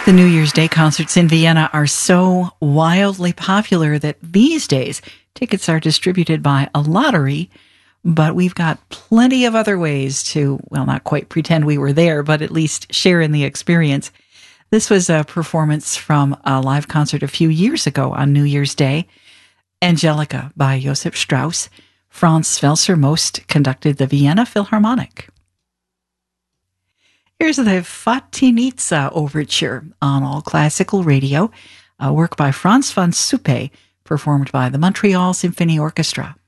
The New Year's Day concerts in Vienna are so wildly popular that these days tickets are distributed by a lottery, but we've got plenty of other ways to, well, not quite pretend we were there, but at least share in the experience. This was a performance from a live concert a few years ago on New Year's Day. Angelica by Josef Strauss. Franz Svelser most conducted the Vienna Philharmonic. Here's the Fatinitsa Overture on All Classical Radio, a work by Franz von Suppe, performed by the Montreal Symphony Orchestra.